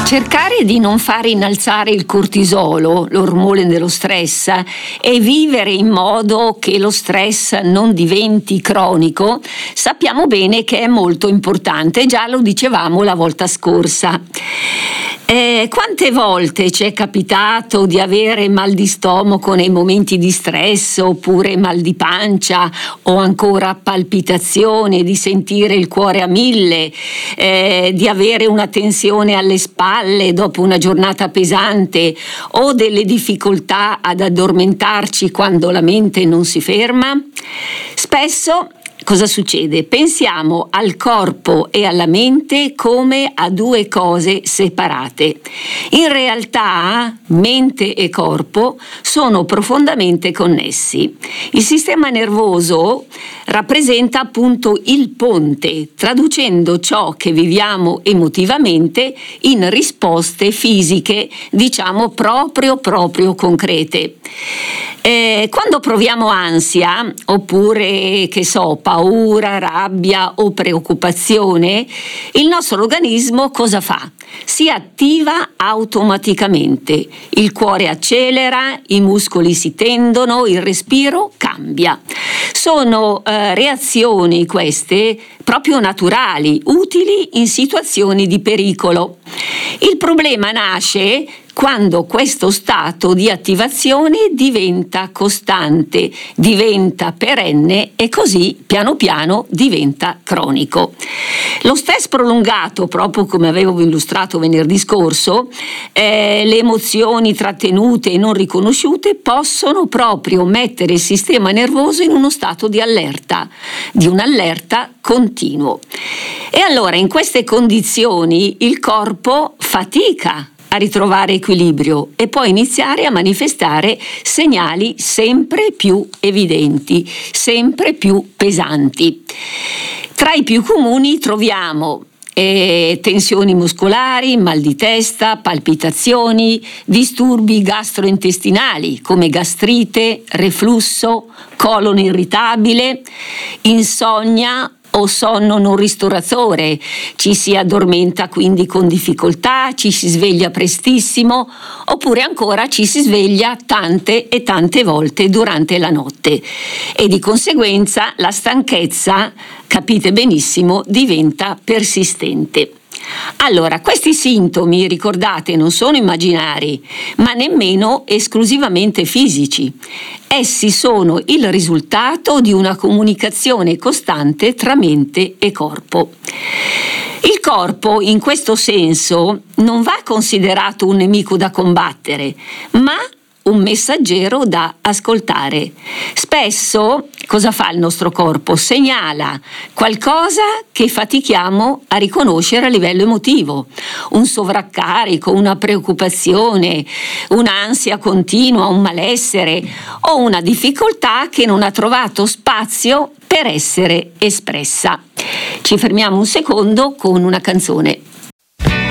Cercare di non far innalzare il cortisolo, l'ormone dello stress, e vivere in modo che lo stress non diventi cronico, sappiamo bene che è molto importante, già lo dicevamo la volta scorsa. Quante volte ci è capitato di avere mal di stomaco nei momenti di stress, oppure mal di pancia, o ancora palpitazione, di sentire il cuore a 1000, di avere una tensione alle spalle dopo una giornata pesante, o delle difficoltà ad addormentarci quando la mente non si ferma? Spesso cosa succede? Pensiamo al corpo e alla mente come a due cose separate. In realtà, mente e corpo sono profondamente connessi. Il sistema nervoso rappresenta appunto il ponte, traducendo ciò che viviamo emotivamente in risposte fisiche, diciamo proprio concrete. Quando proviamo ansia, oppure paura, rabbia o preoccupazione, il nostro organismo cosa fa? Si attiva automaticamente, il cuore accelera, i muscoli si tendono, il respiro cambia. Sono reazioni queste proprio naturali, utili in situazioni di pericolo. Il problema nasce quando questo stato di attivazione diventa costante, diventa perenne e così piano piano diventa cronico. Lo stress prolungato, proprio come avevo illustrato venerdì scorso, le emozioni trattenute e non riconosciute possono proprio mettere il sistema nervoso in uno stato di allerta, di un'allerta continuo. E allora in queste condizioni il corpo fatica a ritrovare equilibrio e può iniziare a manifestare segnali sempre più evidenti, sempre più pesanti. Tra i più comuni troviamo tensioni muscolari, mal di testa, palpitazioni, disturbi gastrointestinali come gastrite, reflusso, colon irritabile, insonnia o sonno non ristoratore, ci si addormenta quindi con difficoltà, ci si sveglia prestissimo, oppure ancora ci si sveglia tante e tante volte durante la notte e di conseguenza la stanchezza, capite benissimo, diventa persistente. Allora, questi sintomi, ricordate, non sono immaginari, ma nemmeno esclusivamente fisici. Essi sono il risultato di una comunicazione costante tra mente e corpo. Il corpo, in questo senso, non va considerato un nemico da combattere, ma un messaggero da ascoltare. Spesso cosa fa il nostro corpo? Segnala qualcosa che fatichiamo a riconoscere a livello emotivo, un sovraccarico, una preoccupazione, un'ansia continua, un malessere o una difficoltà che non ha trovato spazio per essere espressa. Ci fermiamo un secondo con una canzone.